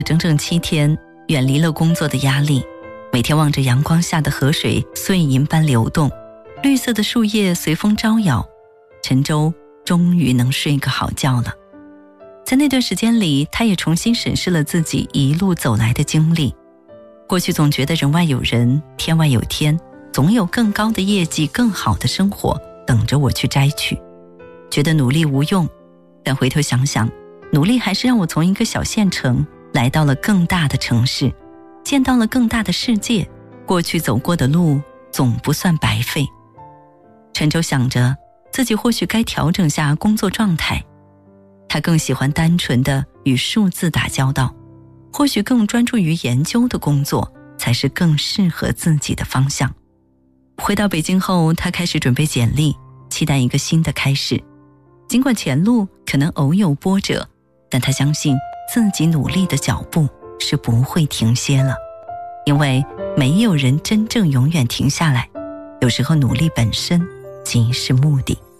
整整7天，远离了工作的压力，每天望着阳光下的河水碎银般流动，绿色的树叶随风招摇，陈舟终于能睡个好觉了。在那段时间里，他也重新审视了自己一路走来的经历。过去总觉得人外有人，天外有天，总有更高的业绩，更好的生活等着我去摘取，觉得努力无用。但回头想想，努力还是让我从一个小县城来到了更大的城市，见到了更大的世界，过去走过的路总不算白费。陈舟想着自己或许该调整下工作状态，他更喜欢单纯的与数字打交道，或许更专注于研究的工作才是更适合自己的方向。回到北京后，他开始准备简历，期待一个新的开始。尽管前路可能偶有波折，但他相信自己努力的脚步是不会停歇了，因为没有人真正永远停下来，有时候努力本身即是目的。